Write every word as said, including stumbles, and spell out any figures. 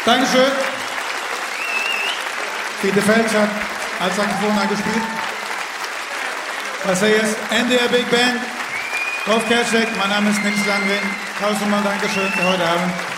Dankeschön. Peter Felsch hat als Saxophon gespielt. Was er jetzt? N D R Big Band. Rolf Kerschek, mein Name ist Nils Landgren. Tausendmal Dankeschön für heute Abend.